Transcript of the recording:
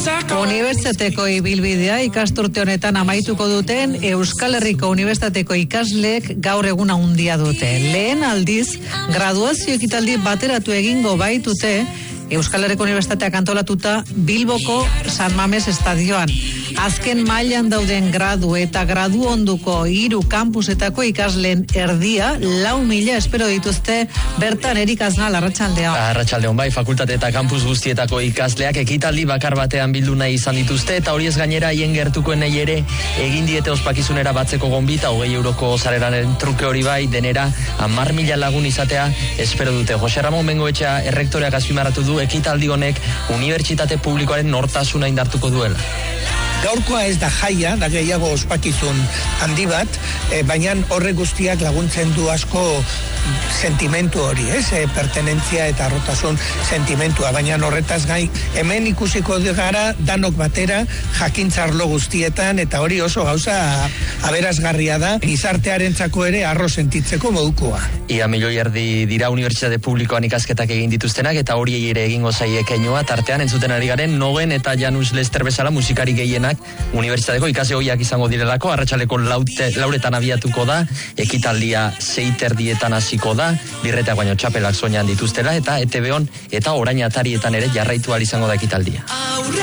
Unibertsitateko ibilbidea ikasturte honetan amaituko duten Euskal Herriko Unibertsitateko ikasleek gaur egun handia dute. Lehen aldiz, graduazio ekitaldi bateratu egingo baitute Euskal Herriko Unibertsitateak antolatuta Bilboko San Mames estadioan. Azken mailan dauden gradu eta gradu onduko 3 kampusetako ikasleen erdia, 4.000 espero dituzte bertan. Erik Aznal, arratsaldeon. Arratsaldeon, bai, fakultate eta kampus guztietako ikasleak ekitaldi bakar batean bildu nahi izan dituzte, eta horiez gainera haien gertukoenei ere egin diete ospakizunera batzeko gonbita, 20 euroko sareraren truke hori bai, denera 10.000 lagun izatea espero dute. Jose Ramon Bengoetxea errektoreak azpimarratu du ekitaldi honek unibertsitate publikoaren nortasuna indartuko duela. Gaurkoa ez da jaia, da gehiago ospakizun handi bat, baina horre guztiak laguntzen du asko sentimentu hori, pertenentzia eta rotasun sentimentua, baina horretaz gai, hemen ikusiko gara danok batera, jakintzarlo guztietan, eta hori oso gauza aberasgarria da, gizartearentzako ere arro sentitzeko modukoa. Ia 1.000.000 dira unibertsitate publikoan ikasketak egin dituztenak, eta hori ere egingo zaie keinua, tartean entzuten ari garen Nogen eta Janus Lester bezala musikari gehienak unibertsitateko ikasle ohiak izango direlako. Arratsaleko 4:00 abiatuko da, ekitaldia 6:30 hasiko da, birretak baino txapelak soinean dituztela, eta ETV-on eta orain atarietan ere jarraitu ahal izango da ekitaldia.